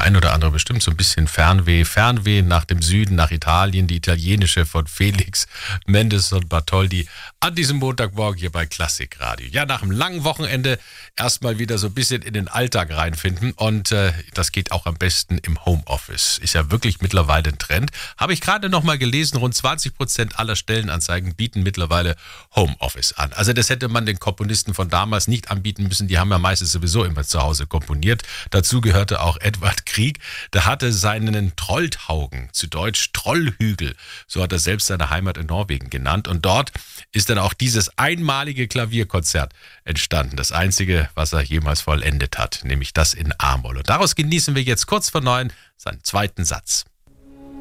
ein oder andere bestimmt so ein bisschen Fernweh. Fernweh nach dem Süden, nach Italien, die italienische von Felix Mendelssohn Bartholdy an diesem Montagmorgen hier bei Klassikradio. Ja, nach einem langen Wochenende erstmal wieder so ein bisschen in den Alltag reinfinden und das geht auch am besten im Homeoffice. Ist ja wirklich mittlerweile ein Trend. Habe ich gerade noch mal gelesen, rund 20% aller Stellenanzeigen bieten mittlerweile Homeoffice an. Also das hätte man den Komponisten von damals nicht anbieten müssen. Die haben ja meistens sowieso immer zu Hause komponiert. Dazu gehörte auch Edvard Grieg. Der hatte seinen Trolltaugen, zu Deutsch Trollhügel, so hat er selbst seine Heimat in Norwegen genannt. Und dort ist dann auch dieses einmalige Klavierkonzert entstanden. Das einzige, was er jemals vollendet hat, nämlich das in A-Moll. Und daraus genießen wir jetzt kurz vor 9 seinen zweiten Satz.